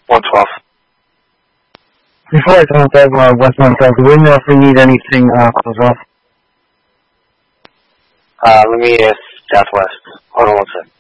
112. Before I contact West 112, do we know if we need anything as well? Let me ask Southwest. Hold on one second.